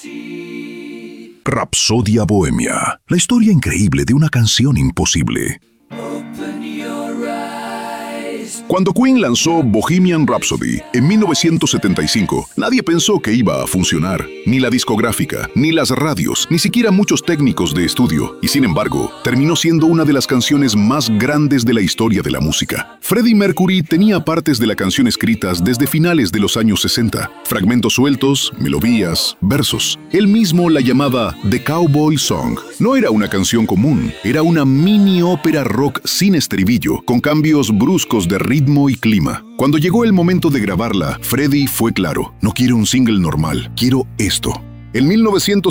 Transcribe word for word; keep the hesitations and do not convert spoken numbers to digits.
Rapsodia Bohemia, la historia increíble de una canción imposible. Cuando Queen lanzó Bohemian Rhapsody en mil novecientos setenta y cinco, nadie pensó que iba a funcionar. Ni la discográfica, ni las radios, ni siquiera muchos técnicos de estudio. Y sin embargo, terminó siendo una de las canciones más grandes de la historia de la música. Freddie Mercury tenía partes de la canción escritas desde finales de los años sesenta. Fragmentos sueltos, melodías, versos. Él mismo la llamaba The Cowboy Song. No era una canción común, era una mini ópera rock sin estribillo, con cambios bruscos de ritmo y clima. Cuando llegó el momento de grabarla, Freddie fue claro: no quiero un single normal, quiero esto. En mil novecientos